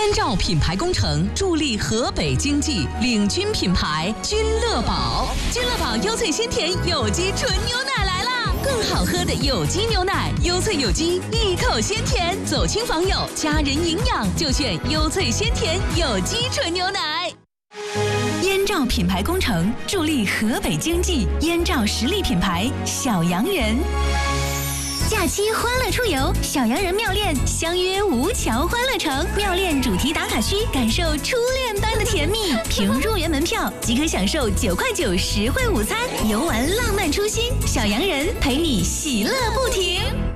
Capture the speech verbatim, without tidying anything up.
燕赵品牌工程助力河北经济，领军品牌君乐宝。君乐宝优萃鲜甜有机纯牛奶来啦！更好喝的有机牛奶，优萃有机，一口鲜甜。走亲访友，家人营养就选优萃鲜甜有机纯牛奶。燕赵品牌工程助力河北经济，燕赵实力品牌小洋人。假期欢乐出游，小洋人妙恋相约吴桥欢乐城，妙恋主题打卡区，感受初恋般的甜蜜。凭入园门票即可享受九块九实惠午餐，游玩浪漫初心，小洋人陪你喜乐不停。